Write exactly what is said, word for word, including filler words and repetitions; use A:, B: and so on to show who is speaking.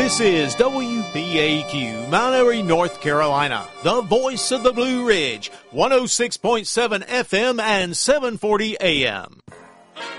A: This is W B A Q, Mount Airy, North Carolina, the voice of the Blue Ridge, one oh six point seven F M and seven forty A M.